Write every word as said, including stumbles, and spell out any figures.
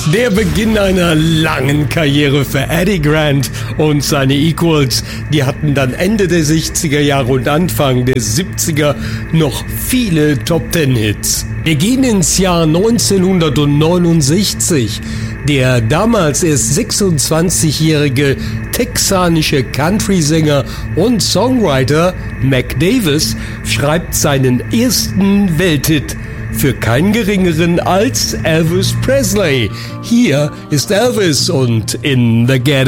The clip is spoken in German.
Der Beginn einer langen Karriere für Eddie Grant und seine Equals. Die hatten dann Ende der sechziger Jahre und Anfang der siebziger noch viele Top-Ten-Hits. Wir gehen ins Jahr neunzehnhundertneunundsechzig. Der damals erst sechsundzwanzigjährige texanische Country-Sänger und Songwriter Mac Davis schreibt seinen ersten Welthit für keinen geringeren als Elvis Presley. Hier ist Elvis und In the Ghetto.